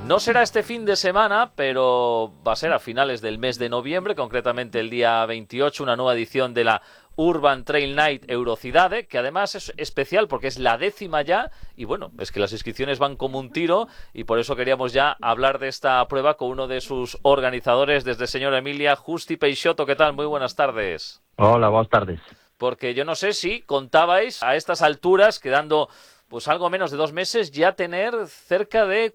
No será este fin de semana, pero va a ser a finales del mes de noviembre, concretamente el día 28, una nueva edición de la Urban Trail Night Eurocidade, que además es especial porque es la 10ª ya, y bueno, es que las inscripciones van como un tiro, y por eso queríamos ya hablar de esta prueba con uno de sus organizadores desde Señora Emilia, Justi Peixoto. ¿Qué tal? Muy buenas tardes. Hola, buenas tardes. Porque yo no sé si contabais a estas alturas, quedando pues algo menos de 2 meses, ya tener cerca de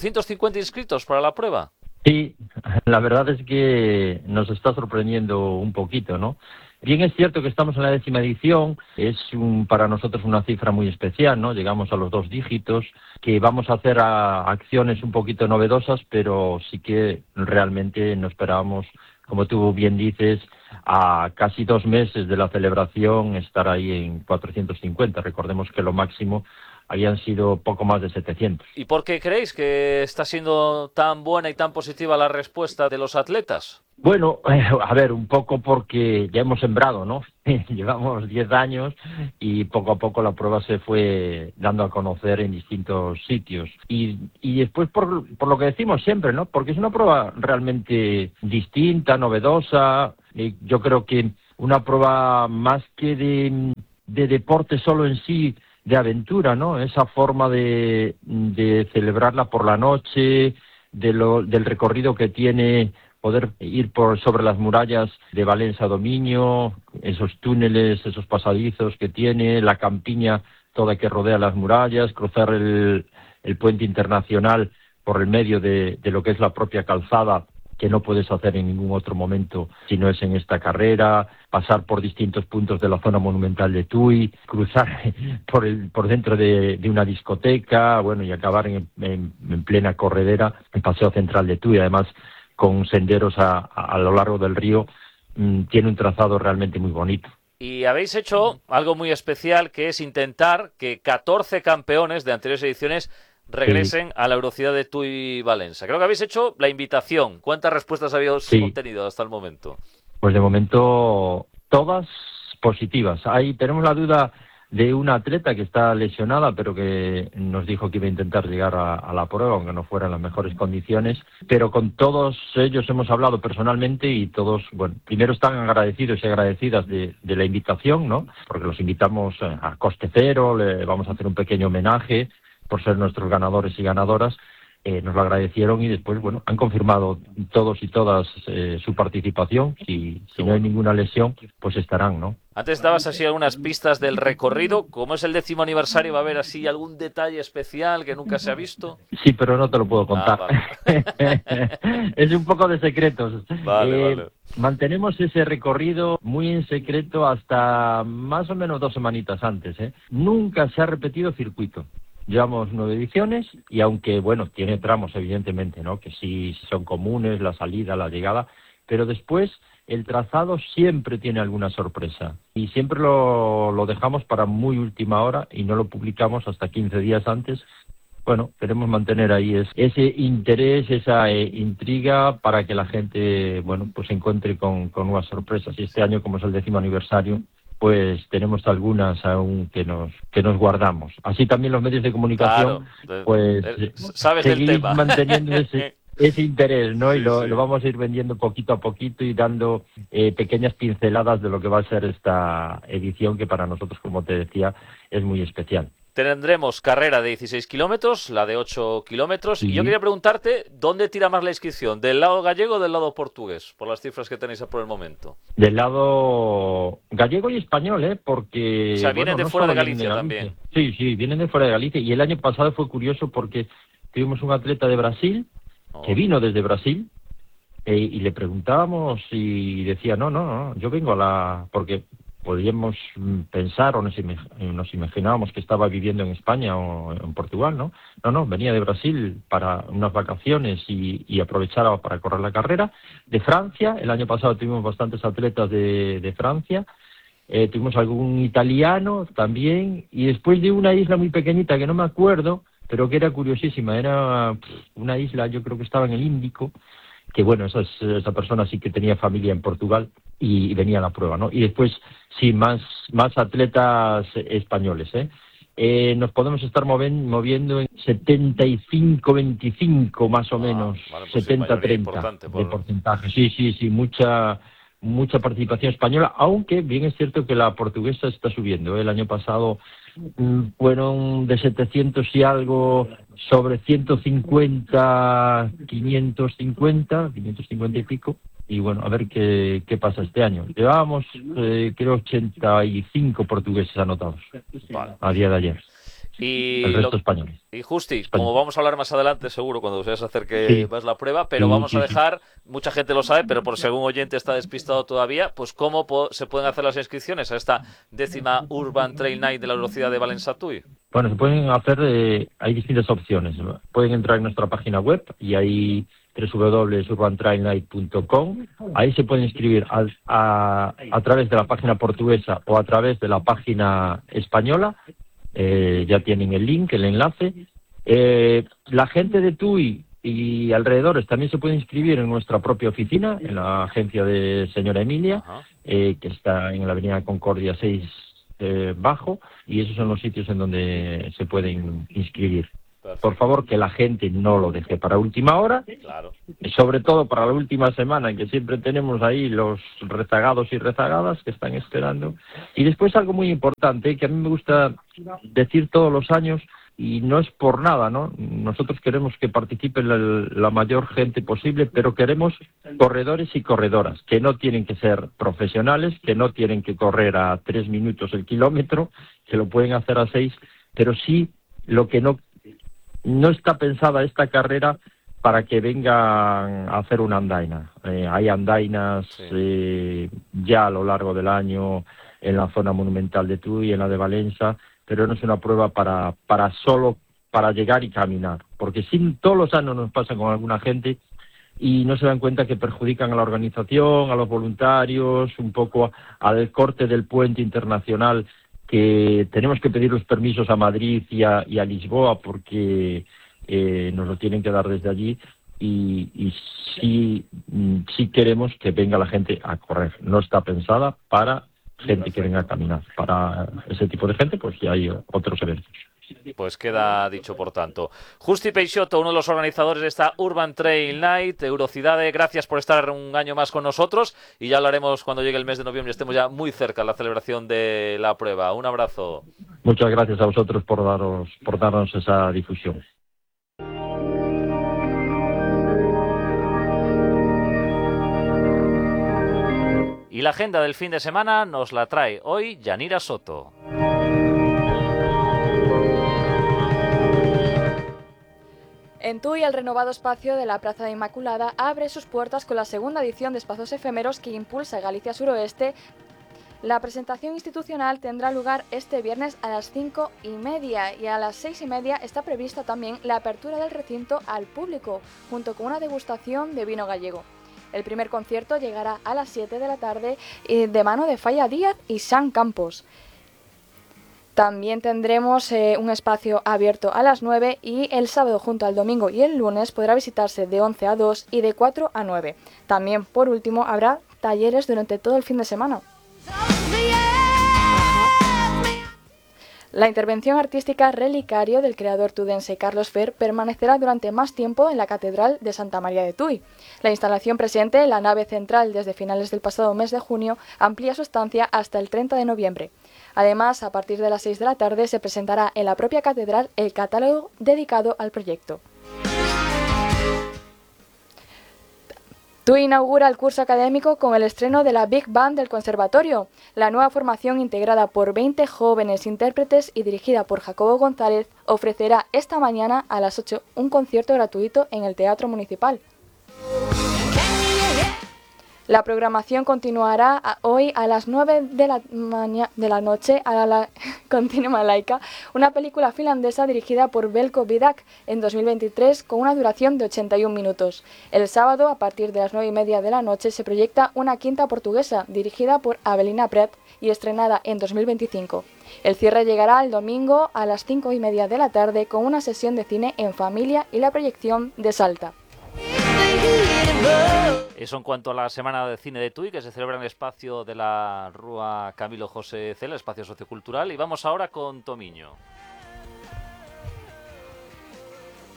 450 inscritos para la prueba. Sí, la verdad es que nos está sorprendiendo un poquito, ¿no? Bien, es cierto que estamos en la 10ª edición, es para nosotros una cifra muy especial, ¿no? Llegamos a los 2 dígitos, que vamos a hacer acciones un poquito novedosas, pero sí que realmente no esperábamos, como tú bien dices, a casi 2 meses de la celebración estar ahí en 450. Recordemos que lo máximo habían sido poco más de 700. ¿Y por qué creéis que está siendo tan buena y tan positiva la respuesta de los atletas? Bueno, a ver, un poco porque ya hemos sembrado, ¿no? Llevamos 10 años y poco a poco la prueba se fue dando a conocer en distintos sitios. Y después por lo que decimos siempre, ¿no? Porque es una prueba realmente distinta, novedosa. Yo creo que una prueba más que de deporte solo en sí, de aventura, ¿no? Esa forma de celebrarla por la noche, del recorrido que tiene, poder ir sobre las murallas de Valencia a Dominio, esos túneles, esos pasadizos que tiene, la campiña toda que rodea las murallas, cruzar el puente internacional por el medio de lo que es la propia calzada, que no puedes hacer en ningún otro momento si no es en esta carrera, pasar por distintos puntos de la zona monumental de Tui, cruzar por dentro de una discoteca, bueno, y acabar en plena corredera, el Paseo Central de Tui, además con senderos a lo largo del río. Tiene un trazado realmente muy bonito. Y habéis hecho algo muy especial, que es intentar que 14 campeones de anteriores ediciones regresen a la Eurocidade de Tui Valencia. Creo que habéis hecho la invitación. ¿Cuántas respuestas habéis obtenido hasta el momento? Pues de momento todas positivas. Ahí tenemos la duda de una atleta que está lesionada, pero que nos dijo que iba a intentar llegar a la prueba, aunque no fuera en las mejores condiciones. Pero con todos ellos hemos hablado personalmente y todos, bueno, primero están agradecidos y agradecidas de la invitación, ¿no? Porque los invitamos a coste cero, le vamos a hacer un pequeño homenaje por ser nuestros ganadores y ganadoras. Nos lo agradecieron y después, bueno, han confirmado todos y todas su participación. Si no hay ninguna lesión, pues estarán, ¿no? Antes dabas así algunas pistas del recorrido. Como es el 10º aniversario, ¿va a haber así algún detalle especial que nunca se ha visto? Sí, pero no te lo puedo contar. Vale. Es un poco de secretos. Vale. Mantenemos ese recorrido muy en secreto hasta más o menos 2 semanitas antes, ¿eh? Nunca se ha repetido circuito. Llevamos 9 ediciones y aunque, bueno, tiene tramos evidentemente, ¿no? Que sí son comunes, la salida, la llegada, pero después el trazado siempre tiene alguna sorpresa y siempre lo dejamos para muy última hora y no lo publicamos hasta 15 días antes. Bueno, queremos mantener ahí ese interés, esa intriga para que la gente, bueno, pues se encuentre con nuevas sorpresas. Y este año, como es el 10º aniversario, pues tenemos algunas aún que nos guardamos. Así también los medios de comunicación, claro, pues sabes del tema. Manteniendo ese interés, ¿no? Sí, y lo vamos a ir vendiendo poquito a poquito y dando pequeñas pinceladas de lo que va a ser esta edición, que para nosotros, como te decía, es muy especial. Tendremos carrera de 16 kilómetros, la de 8 kilómetros, y yo quería preguntarte, ¿dónde tira más la inscripción? ¿Del lado gallego o del lado portugués? Por las cifras que tenéis por el momento. Del lado gallego y español, porque... O sea, vienen de fuera de Galicia también. Sí, vienen de fuera de Galicia, y el año pasado fue curioso porque tuvimos un atleta de Brasil, que vino desde Brasil, y le preguntábamos y decía, no, yo vengo porque podíamos pensar o nos imaginábamos que estaba viviendo en España o en Portugal, ¿no? No, venía de Brasil para unas vacaciones y aprovechaba para correr la carrera. De Francia, el año pasado tuvimos bastantes atletas de Francia, tuvimos algún italiano también, y después de una isla muy pequeñita que no me acuerdo, pero que era curiosísima, era una isla, yo creo que estaba en el Índico, que bueno, esa persona sí que tenía familia en Portugal y venía a la prueba, ¿no? Y después, sí, más atletas españoles, nos podemos estar moviendo en 75-25 más o menos, vale, pues 70-30 de porcentaje. Sí, mucha participación española, aunque bien es cierto que la portuguesa está subiendo. El año pasado fueron de 700 y algo sobre 150, 550 y pico. Y bueno, a ver qué pasa este año. Llevábamos, creo, 85 portugueses anotados a día de ayer. Y el resto españoles. Y Justi, como vamos a hablar más adelante, seguro, cuando se acerque más la prueba, pero vamos a dejar, mucha gente lo sabe, pero por si algún oyente está despistado todavía, pues cómo se pueden hacer las inscripciones a esta 10ª Urban Trail Night de la velocidad de Valencia Tui. Bueno, se pueden hacer, hay distintas opciones. Pueden entrar en nuestra página web y ahí www.urbantrailnight.com. Ahí se pueden inscribir a través de la página portuguesa o a través de la página española. Ya tienen el link, el enlace. La gente de TUI y alrededores también se puede inscribir en nuestra propia oficina, en la agencia de señora Emilia, que está en la avenida Concordia 6 bajo, y esos son los sitios en donde se pueden inscribir. Perfecto. Por favor, que la gente no lo deje para última hora, claro. Sobre todo para la última semana, que siempre tenemos ahí los rezagados y rezagadas que están esperando. Y después algo muy importante, que a mí me gusta decir todos los años, y no es por nada, ¿no? Nosotros queremos que participe la mayor gente posible, pero queremos corredores y corredoras, que no tienen que ser profesionales, que no tienen que correr a 3 minutos el kilómetro, que lo pueden hacer a 6, pero sí lo que no está pensada esta carrera para que vengan a hacer una andaina. Hay andainas ya a lo largo del año en la zona monumental de Tui, en la de Valencia, pero no es una prueba solo para llegar y caminar, porque todos los años nos pasa con alguna gente y no se dan cuenta que perjudican a la organización, a los voluntarios, un poco al corte del puente internacional, que tenemos que pedir los permisos a Madrid y a Lisboa porque nos lo tienen que dar desde allí, y sí queremos que venga la gente a correr. No está pensada para gente que venga a caminar. Para ese tipo de gente, pues ya hay otros eventos. Pues queda dicho, por tanto. Justi Peixoto, uno de los organizadores de esta Urban Trail Night, Eurocidade, gracias por estar un año más con nosotros, y ya hablaremos cuando llegue el mes de noviembre y estemos ya muy cerca de la celebración de la prueba. Un abrazo. Muchas gracias a vosotros por darnos esa difusión. Y la agenda del fin de semana nos la trae hoy Yanira Soto. En Tui, el renovado espacio de la Plaza de Inmaculada abre sus puertas con la segunda edición de Espacios Efémeros que impulsa Galicia Suroeste. La presentación institucional tendrá lugar este viernes a las 5:30 y a las 6:30 está prevista también la apertura del recinto al público, junto con una degustación de vino gallego. El primer concierto llegará a las 7 de la tarde de mano de Falla Díaz y San Campos. También tendremos un espacio abierto a las 9 y el sábado junto al domingo y el lunes podrá visitarse de 11 a 2 y de 4 a 9. También, por último, habrá talleres durante todo el fin de semana. La intervención artística Relicario del creador tudense Carlos Fer permanecerá durante más tiempo en la Catedral de Santa María de Tui. La instalación presente en la nave central desde finales del pasado mes de junio amplía su estancia hasta el 30 de noviembre. Además, a partir de las 6 de la tarde se presentará en la propia catedral el catálogo dedicado al proyecto. TUI inaugura el curso académico con el estreno de la Big Band del Conservatorio. La nueva formación, integrada por 20 jóvenes intérpretes y dirigida por Jacobo González, ofrecerá esta mañana a las 8 un concierto gratuito en el Teatro Municipal. La programación continuará hoy a las 9 de la noche a la Continua Laika, una película finlandesa dirigida por Veljko Vidak en 2023 con una duración de 81 minutos. El sábado, a partir de las 9:30 de la noche, se proyecta una quinta portuguesa dirigida por Avelina Pret y estrenada en 2025. El cierre llegará el domingo a las 5:30 de la tarde con una sesión de cine en familia y la proyección de Salta. Eso en cuanto a la Semana de Cine de Tui, que se celebra en el espacio de la Rúa Camilo José Cela, espacio sociocultural. Y vamos ahora con Tomiño.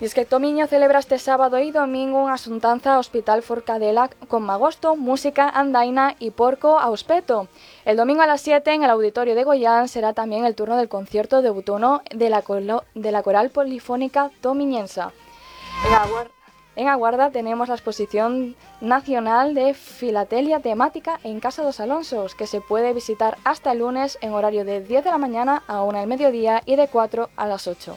Y es que Tomiño celebra este sábado y domingo unha xuntanza ao Hospital Forcadela con magosto, música, andaina y porco auspeto. El domingo a las 7 en el Auditorio de Goián será también el turno del concierto de outono de la Coral Polifónica Tomiñensa. En Aguarda tenemos la exposición nacional de filatelia temática en Casa dos Alonsos, que se puede visitar hasta el lunes en horario de 10 de la mañana a 1 del mediodía y de 4 a las 8.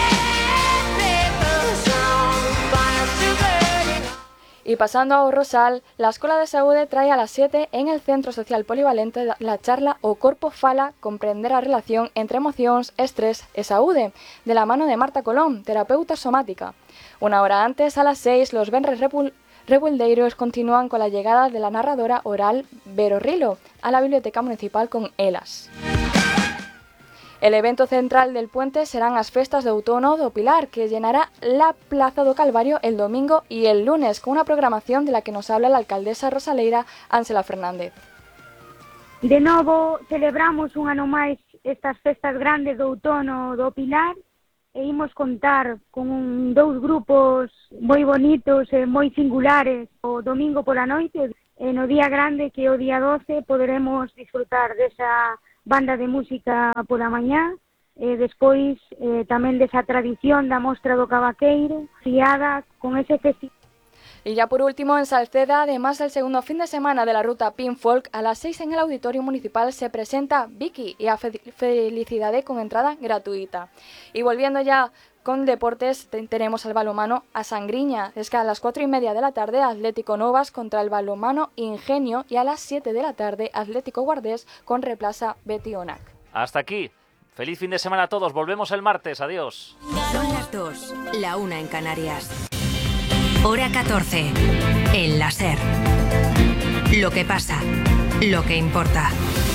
Y pasando a Rosal, la Escola de Saúde trae a las 7 en el Centro Social Polivalente la charla O Corpo Fala, comprender a relación entre emocións, estrés e saúde, de la mano de Marta Colón, terapeuta somática. Una hora antes, a las 6, los Benres Rebuildeiros continúan con la llegada de la narradora oral Vero Rilo a la Biblioteca Municipal con Elas. El evento central del puente serán as festas de outono do Pilar, que llenará la Plaza do Calvario el domingo y el lunes, con una programación de la que nos habla la alcaldesa rosaleira Ángela Fernández. De novo, celebramos un ano máis estas festas grandes do outono do Pilar e imos contar con dous grupos moi bonitos e moi singulares o domingo pola noite, e no día grande, que é o día 12, poderemos disfrutar desa banda de música pola mañá, e despois tamén desa tradición da mostra do cavaqueiro, fiada con ese festival. Y ya por último, en Salceda, además del segundo fin de semana de la ruta Pink Folk, a las 6 en el Auditorio Municipal se presenta Vicky y a Felicidade con entrada gratuita. Y volviendo ya con deportes, tenemos al balonmano a Sangriña. Es que a las 4:30 de la tarde, Atlético Novas contra el balonmano Ingenio, y a las 7 de la tarde, Atlético Guardés con Replaza Betionac. Hasta aquí. Feliz fin de semana a todos. Volvemos el martes. Adiós. Son las 2, la 1 en Canarias. Hora 14. En la SER. Lo que pasa, lo que importa.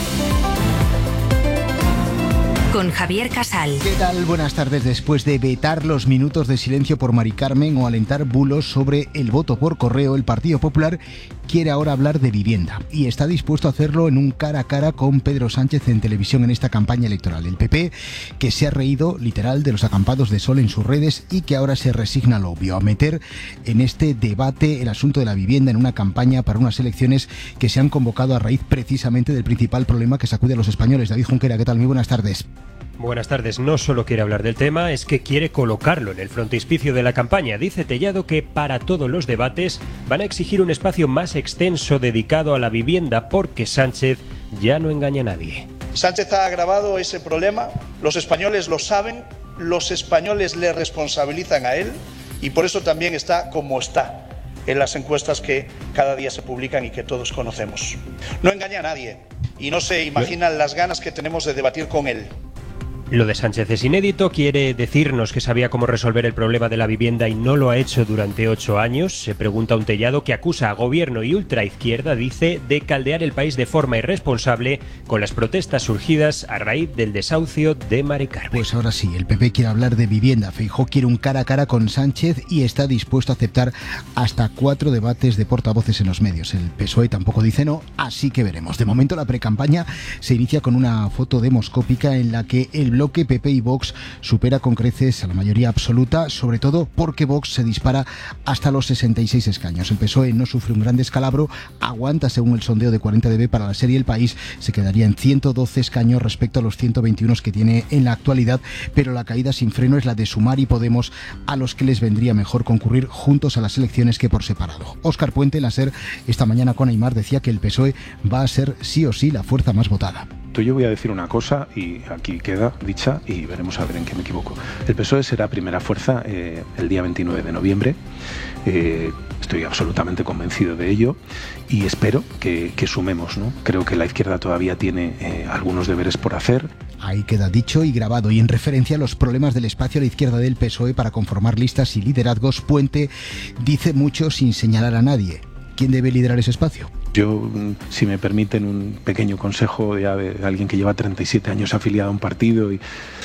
Con Javier Casal. ¿Qué tal? Buenas tardes. Después de vetar los minutos de silencio por Mari Carmen o alentar bulos sobre el voto por correo, el Partido Popular quiere ahora hablar de vivienda y está dispuesto a hacerlo en un cara a cara con Pedro Sánchez en televisión en esta campaña electoral. El PP, que se ha reído literal de los acampados de sol en sus redes y que ahora se resigna a lo obvio, a meter en este debate el asunto de la vivienda en una campaña para unas elecciones que se han convocado a raíz precisamente del principal problema que sacude a los españoles. David Junquera, ¿qué tal? Muy buenas tardes. Buenas tardes. No solo quiere hablar del tema, es que quiere colocarlo en el frontispicio de la campaña. Dice Tellado que para todos los debates van a exigir un espacio más extenso dedicado a la vivienda porque Sánchez ya no engaña a nadie. Sánchez ha agravado ese problema, los españoles lo saben, los españoles le responsabilizan a él y por eso también está como está en las encuestas que cada día se publican y que todos conocemos. No engaña a nadie y no se imaginan las ganas que tenemos de debatir con él. Lo de Sánchez es inédito, quiere decirnos que sabía cómo resolver el problema de la vivienda y no lo ha hecho durante 8 años. Se pregunta un Tellado que acusa a gobierno y ultraizquierda, dice, de caldear el país de forma irresponsable con las protestas surgidas a raíz del desahucio de Mari Carmen. Pues ahora sí, el PP quiere hablar de vivienda. Feijóo quiere un cara a cara con Sánchez y está dispuesto a aceptar hasta 4 debates de portavoces en los medios. El PSOE tampoco dice no, así que veremos. De momento la precampaña se inicia con una foto demoscópica en la que el bloque PP y Vox supera con creces a la mayoría absoluta, sobre todo porque Vox se dispara hasta los 66 escaños. El PSOE no sufre un gran descalabro, aguanta según el sondeo de 40dB para la serie El País, se quedaría en 112 escaños respecto a los 121 que tiene en la actualidad, pero la caída sin freno es la de Sumar y Podemos, a los que les vendría mejor concurrir juntos a las elecciones que por separado. Óscar Puente, en la SER, esta mañana con Aimar, decía que el PSOE va a ser sí o sí la fuerza más votada. Yo voy a decir una cosa y aquí queda dicha y veremos a ver en qué me equivoco. El PSOE será primera fuerza el día 29 de noviembre. Estoy absolutamente convencido de ello y espero que sumemos, ¿no? Creo que la izquierda todavía tiene algunos deberes por hacer. Ahí queda dicho y grabado. Y en referencia a los problemas del espacio a la izquierda del PSOE para conformar listas y liderazgos, Puente dice mucho sin señalar a nadie. ¿Quién debe liderar ese espacio? Yo, si me permiten un pequeño consejo de alguien que lleva 37 años afiliado a un partido, y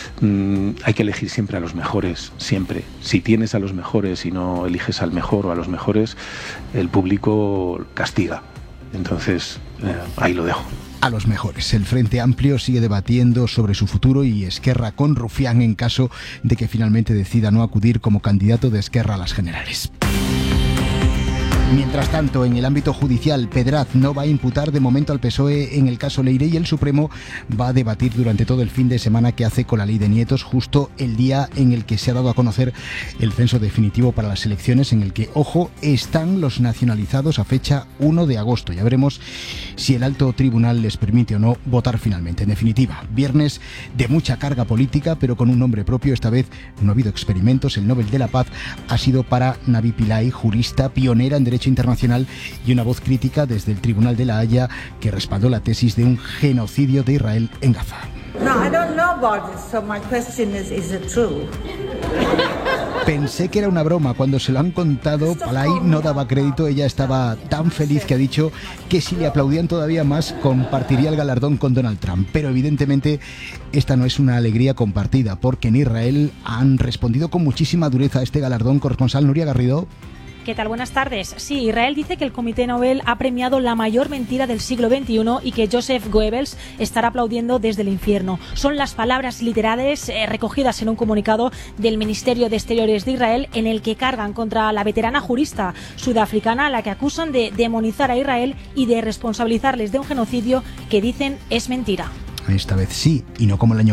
hay que elegir siempre a los mejores, siempre. Si tienes a los mejores y no eliges al mejor o a los mejores, el público castiga. Entonces, ahí lo dejo. a los mejores. El Frente Amplio sigue debatiendo sobre su futuro y Esquerra con Rufián en caso de que finalmente decida no acudir como candidato de Esquerra a las generales. Mientras tanto, en el ámbito judicial, Pedraz no va a imputar de momento al PSOE en el caso Leire y el Supremo va a debatir durante todo el fin de semana qué hace con la ley de nietos, justo el día en el que se ha dado a conocer el censo definitivo para las elecciones, en el que, ojo, están los nacionalizados a fecha 1 de agosto. Ya veremos si el alto tribunal les permite o no votar finalmente. En definitiva, viernes de mucha carga política, pero con un nombre propio. Esta vez no ha habido experimentos. El Nobel de la Paz ha sido para Navi Pillay, jurista pionera en derecho internacional y una voz crítica desde el Tribunal de la Haya que respaldó la tesis de un genocidio de Israel en Gaza. No, I don't know about this, so my question is it true? Pensé que era una broma. Cuando se lo han contado, Pillay no daba crédito. Ella estaba tan feliz que ha dicho que si le aplaudían todavía más, compartiría el galardón con Donald Trump. Pero evidentemente esta no es una alegría compartida, porque en Israel han respondido con muchísima dureza a este galardón. Corresponsal Nuria Garrido. ¿Qué tal? Buenas tardes. Sí, Israel dice que el Comité Nobel ha premiado la mayor mentira del siglo XXI y que Joseph Goebbels estará aplaudiendo desde el infierno. Son las palabras literales recogidas en un comunicado del Ministerio de Exteriores de Israel en el que cargan contra la veterana jurista sudafricana a la que acusan de demonizar a Israel y de responsabilizarles de un genocidio que dicen es mentira. Esta vez sí, y no como el año